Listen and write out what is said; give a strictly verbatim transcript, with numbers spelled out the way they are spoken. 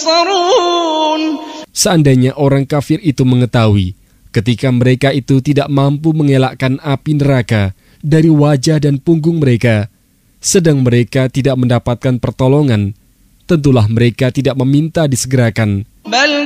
ينصرون. Seandainya orang kafir itu mengetahui ketika mereka itu tidak mampu mengelakkan api neraka dari wajah dan punggung mereka, sedang mereka tidak mendapatkan pertolongan, tentulah mereka tidak meminta disegerakan.